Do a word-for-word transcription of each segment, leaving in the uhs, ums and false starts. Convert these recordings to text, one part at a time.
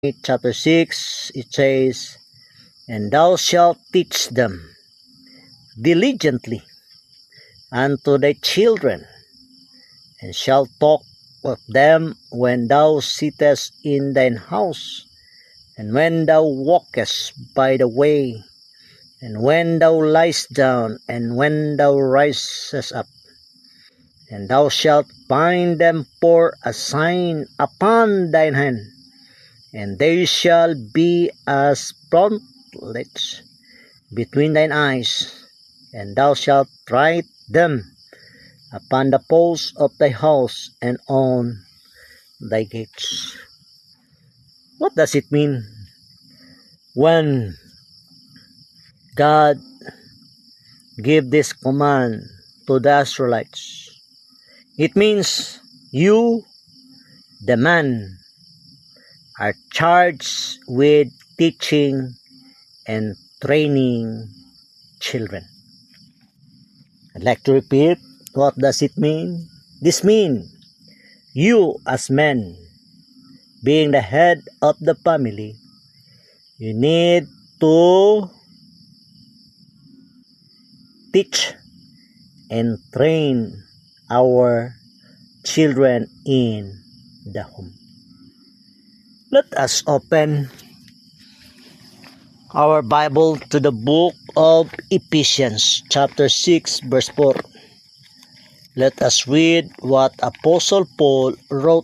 chapter six, it says, "And thou shalt teach them diligently unto thy children, and shalt talk of them when thou sittest in thine house, and when thou walkest by the way, and when thou liest down, and when thou risest up. And thou shalt bind them for a sign upon thine hand, and they shall be as frontlets between thine eyes, and thou shalt write them upon the posts of thy house and on thy gates." What does it mean when God gave this command to the Israelites? It means you, the man, are charged with teaching and training children. I'd like to repeat, what does it mean? This means you as men, being the head of the family, you need to teach and train our children in the home. Let us open our Bible to the book of Ephesians chapter six verse four. Let us read what Apostle Paul wrote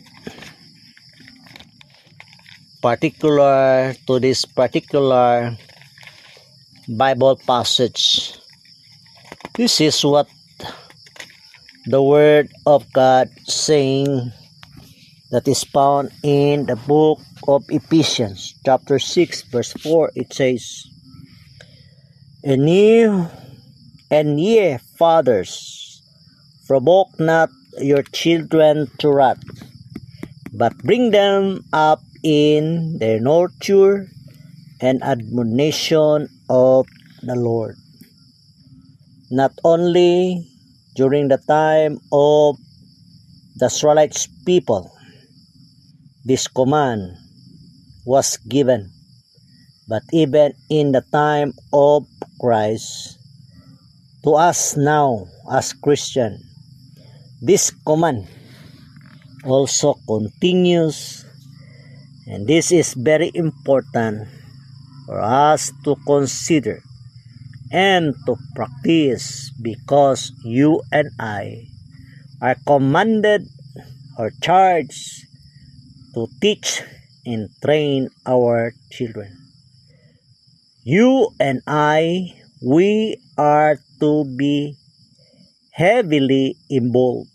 particular to this particular Bible passage. This is what the Word of God saying that is found in the book of Ephesians chapter six verse four. It says, "And ye, and ye fathers, provoke not your children to wrath, but bring them up in their nurture and admonition of the Lord." Not only during the time of the Israelites people, this command was given, but even in the time of Christ, to us now as Christian, this command also continues, and this is very important for us to consider and to practice, because you and I are commanded or charged to teach and train our children. You and I, we are to be heavily involved.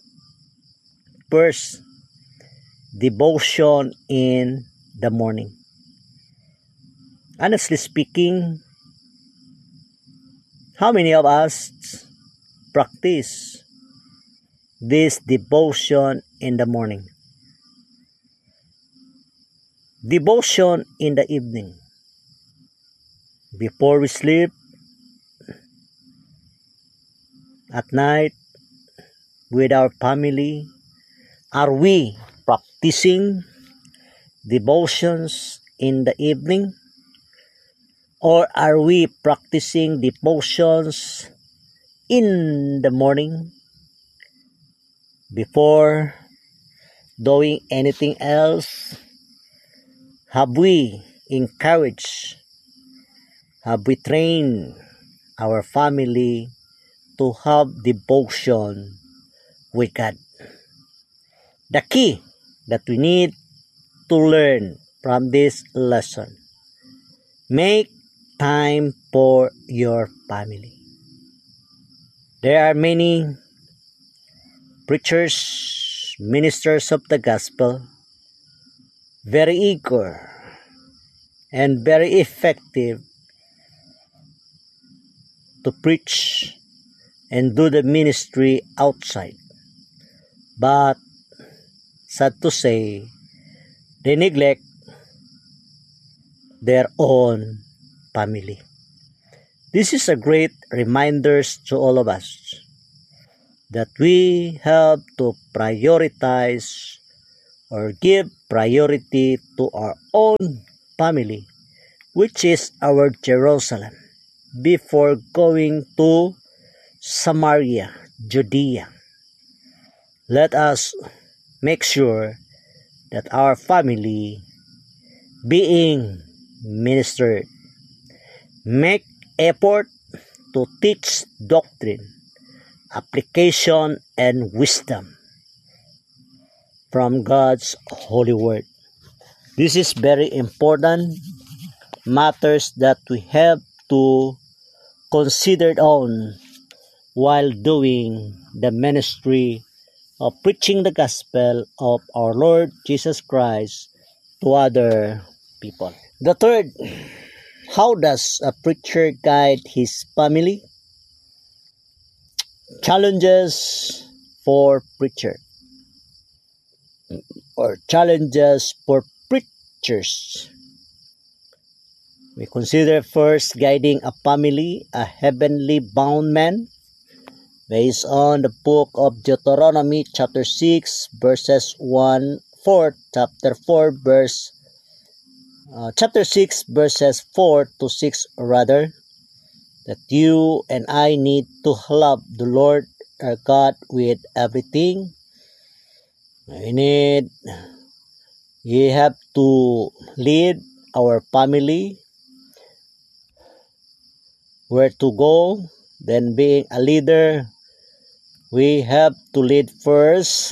First, devotion in the morning. Honestly speaking, how many of us practice this devotion in the morning? Devotion in the evening. Before we sleep, at night, with our family, are we practicing devotions in the evening? Or are we practicing devotions in the morning before doing anything else? Have we encouraged, have we trained our family to have devotion with God? The key that we need to learn from this lesson: make time for your family. There are many preachers, ministers of the gospel, very eager and very effective to preach and do the ministry outside. But sad to say, they neglect their own family. This is a great reminder to all of us that we have to prioritize or give priority to our own family, which is our Jerusalem, before going to Samaria, Judea. Let us make sure that our family being ministered. Make effort to teach doctrine, application, and wisdom from God's holy word. This is very important matters that we have to consider on while doing the ministry of preaching the gospel of our Lord Jesus Christ to other people. The third, how does a preacher guide his family? Challenges for preacher or challenges for preachers. We consider first guiding a family, a heavenly bound man, based on the book of Deuteronomy chapter six verses one four, chapter four verse uh, chapter six verses four to six rather, that you and I need to love the Lord our God with everything. We need we have to lead our family where to go. Then being a leader, we have to lead first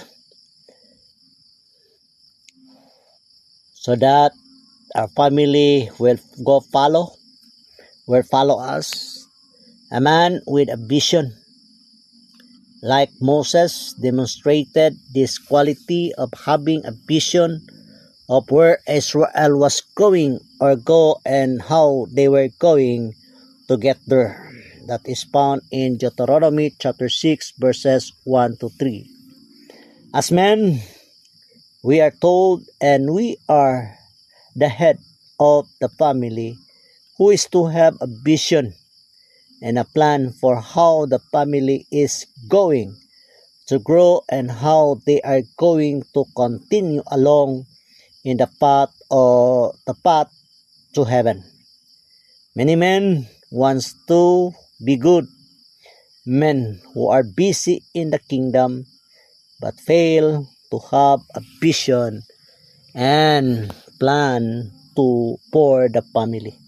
so that our family will go follow, will follow us. A man with a vision, like Moses, demonstrated this quality of having a vision of where Israel was going or go and how they were going to get there. That is found in Deuteronomy chapter six verses one to three. As men, we are told and we are the head of the family who is to have a vision and a plan for how the family is going to grow and how they are going to continue along in the path or the path to heaven. Many men wants to be good men who are busy in the kingdom but fail to have a vision and plan to for the family.